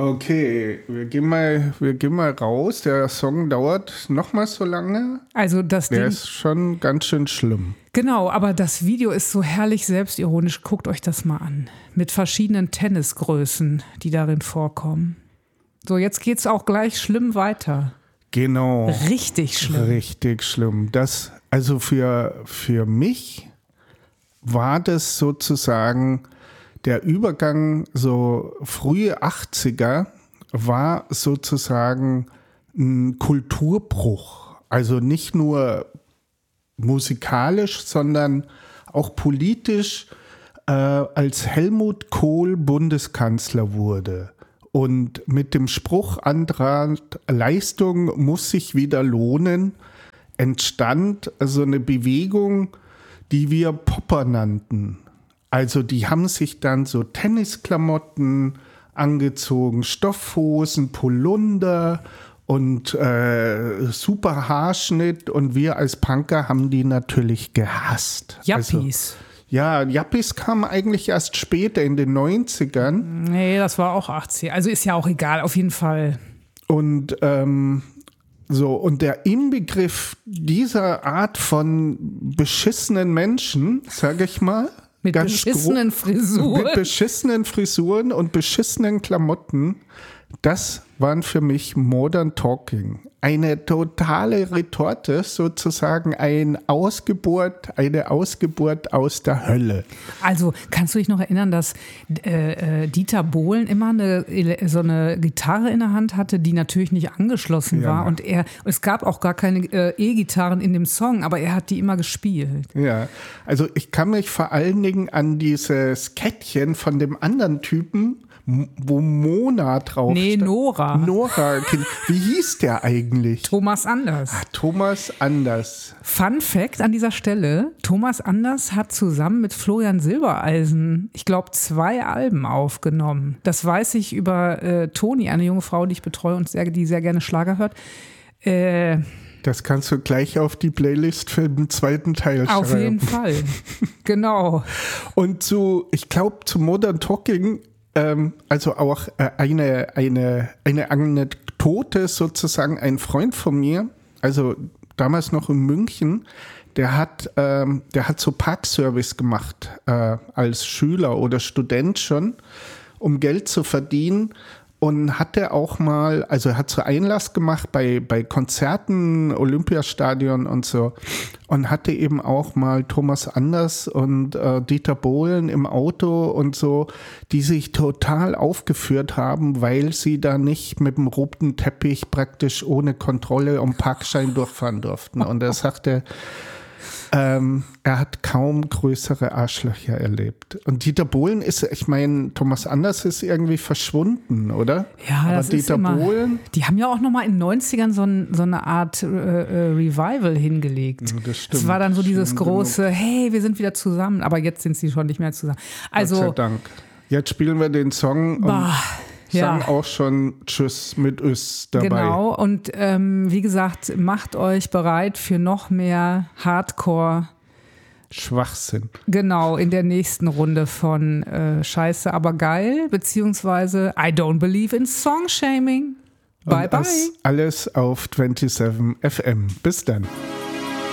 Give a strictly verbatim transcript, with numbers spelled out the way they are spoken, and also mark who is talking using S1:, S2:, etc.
S1: Okay, wir gehen mal, wir gehen mal raus. Der Song dauert noch mal so lange.
S2: Also das
S1: Der
S2: Ding,
S1: ist schon ganz schön schlimm.
S2: genau, aber das Video ist so herrlich selbstironisch. Guckt euch das mal an. Mit verschiedenen Tennisgrößen, die darin vorkommen. So, jetzt geht's auch gleich schlimm weiter.
S1: Genau.
S2: Richtig schlimm.
S1: Richtig schlimm. Das, also für, für mich war das sozusagen der Übergang, so frühe achtziger, war sozusagen ein Kulturbruch. Also nicht nur musikalisch, sondern auch politisch, äh, als Helmut Kohl Bundeskanzler wurde. Und mit dem Spruch antrat, Leistung muss sich wieder lohnen, entstand so eine Bewegung, die wir Popper nannten. Also die haben sich dann so Tennisklamotten angezogen, Stoffhosen, Polunder und äh, super Haarschnitt. Und wir als Punker haben die natürlich gehasst.
S2: Yuppies.
S1: Also, ja, Yuppies kamen eigentlich erst später in den neunzigern.
S2: Nee, das war auch achtzig. Also ist ja auch egal, auf jeden Fall.
S1: Und ähm, so, und der Inbegriff dieser Art von beschissenen Menschen, sage ich mal,
S2: Mit
S1: ganz
S2: beschissenen
S1: grob,
S2: Frisuren.
S1: mit beschissenen Frisuren und beschissenen Klamotten, das waren für mich Modern Talking. Eine totale Retorte, sozusagen ein Ausgeburt, eine Ausgeburt aus der Hölle.
S2: Also kannst du dich noch erinnern, dass äh, äh, Dieter Bohlen immer eine, so eine Gitarre in der Hand hatte, die natürlich nicht angeschlossen
S1: Ja.
S2: war und er, es gab auch gar keine äh, E-Gitarren in dem Song, aber er hat die immer gespielt.
S1: Ja, also ich kann mich vor allen Dingen an dieses Kettchen von dem anderen Typen, m- wo Mona drauf
S2: Nee,
S1: stand.
S2: Nora.
S1: Nora, wie hieß der eigentlich?
S2: Thomas Anders.
S1: Ah, Thomas Anders.
S2: Fun Fact an dieser Stelle, Thomas Anders hat zusammen mit Florian Silbereisen, ich glaube, zwei Alben aufgenommen. Das weiß ich über äh, Toni, eine junge Frau, die ich betreue und sehr, die sehr gerne Schlager hört. Äh,
S1: Das kannst du gleich auf die Playlist für den zweiten Teil schreiben.
S2: auf jeden Fall, genau.
S1: Und zu, ich glaube, zu Modern Talking, ähm, also auch äh, eine, eine, eine Anekdote sozusagen, ein Freund von mir, also damals noch in München, der hat, ähm, der hat so Parkservice gemacht äh, als Schüler oder Student schon, um Geld zu verdienen. Und hatte auch mal, also er hat so Einlass gemacht bei, bei Konzerten, Olympiastadion und so. Und hatte eben auch mal Thomas Anders und äh, Dieter Bohlen im Auto und so, die sich total aufgeführt haben, weil sie da nicht mit dem roten Teppich praktisch ohne Kontrolle um Parkschein durchfahren durften. Und er sagte, Ähm, er hat kaum größere Arschlöcher erlebt. Und Dieter Bohlen ist, ich meine, Thomas Anders ist irgendwie verschwunden, oder?
S2: Ja,
S1: aber
S2: das
S1: Dieter
S2: ist immer,
S1: Bohlen.
S2: die haben ja auch nochmal in den neunzigern so, ein, so eine Art äh, äh, Revival hingelegt.
S1: Ja, das stimmt.
S2: Es war dann so dieses
S1: Schlimm
S2: große,
S1: genug.
S2: hey, wir sind wieder zusammen, aber jetzt sind sie schon nicht mehr zusammen. Also,
S1: Gott sei Dank. Jetzt spielen wir den Song und
S2: bah,
S1: sagen
S2: ja.
S1: auch schon Tschüss mit Ös dabei.
S2: Genau, und ähm, wie gesagt, macht euch bereit für noch mehr Hardcore.
S1: Schwachsinn.
S2: Genau, in der nächsten Runde von äh, Scheiße, aber geil, beziehungsweise I don't believe in Song Shaming. Bye,
S1: Und
S2: bye.
S1: das alles auf siebenundzwanzig F M. Bis dann.